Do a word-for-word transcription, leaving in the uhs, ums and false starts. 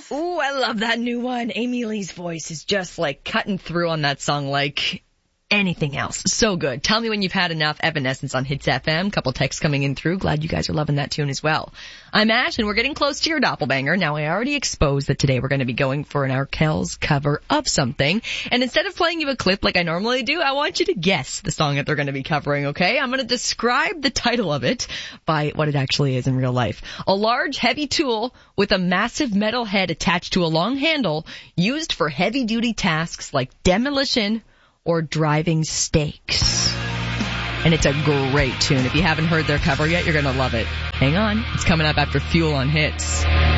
Ooh, I love that new one. Amy Lee's voice is just like cutting through on that song like anything else. So good. Tell me when you've had enough. Evanescence on Hits F M. Couple texts coming in through. Glad you guys are loving that tune as well. I'm Ash, and we're getting close to your doppelbanger. Now, I already exposed that today we're going to be going for an Arkells cover of something. And instead of playing you a clip like I normally do, I want you to guess the song that they're going to be covering, okay? I'm going to describe the title of it by what it actually is in real life. A large, heavy tool with a massive metal head attached to a long handle used for heavy-duty tasks like demolition or driving stakes. And it's a great tune. If you haven't heard their cover yet, you're going to love it. Hang on. It's coming up after Fuel on Hits.